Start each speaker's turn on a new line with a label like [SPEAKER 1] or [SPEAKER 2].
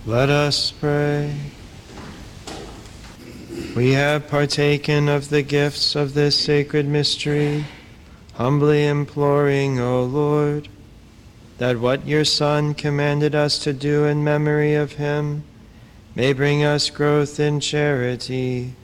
[SPEAKER 1] Let us pray. We have partaken of the gifts of this sacred mystery, humbly imploring, O Lord, that what your Son commanded us to do in memory of him may bring us growth in charity